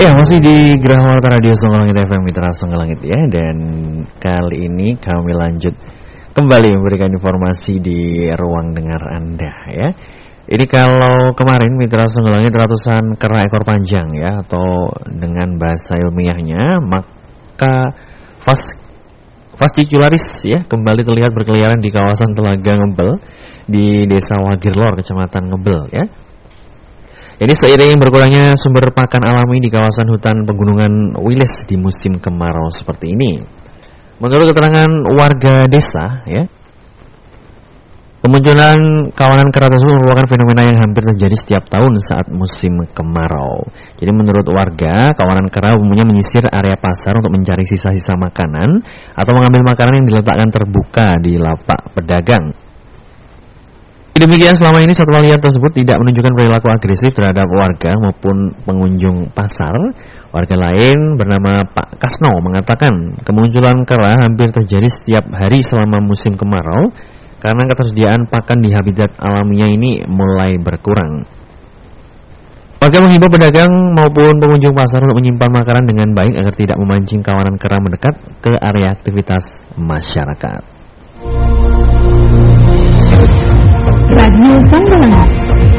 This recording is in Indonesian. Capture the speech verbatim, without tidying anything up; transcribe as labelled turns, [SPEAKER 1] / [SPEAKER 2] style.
[SPEAKER 1] Ya, masih di Geraha Warta Radio Songgolangit F M Mitra Songgolangit ya. Dan kali ini kami lanjut kembali memberikan informasi di ruang dengar Anda ya. Ini kalau kemarin Mitra Songgolangit ratusan kera ekor panjang ya, atau dengan bahasa ilmiahnya maka fas fascicularis ya, kembali terlihat berkeliaran di kawasan Telaga Ngebel di Desa Wagirlor, Kecamatan Ngebel ya. Ini seiring berkurangnya sumber pakan alami di kawasan hutan pegunungan Wilis di musim kemarau seperti ini. Menurut keterangan warga desa, ya, kemunculan kawanan kera tersebut merupakan fenomena yang hampir terjadi setiap tahun saat musim kemarau. Jadi menurut warga, kawanan kera umumnya menyisir area pasar untuk mencari sisa-sisa makanan atau mengambil makanan yang diletakkan terbuka di lapak pedagang. Demikian, selama ini satwa liar tersebut tidak menunjukkan perilaku agresif terhadap warga maupun pengunjung pasar. Warga lain bernama Pak Kasno mengatakan kemunculan kera hampir terjadi setiap hari selama musim kemarau karena ketersediaan pakan di habitat alaminya ini mulai berkurang. Warga menghimbau pedagang maupun pengunjung pasar untuk menyimpan makanan dengan baik agar tidak memancing kawanan kera mendekat ke area aktivitas masyarakat.
[SPEAKER 2] Radio Songgolangit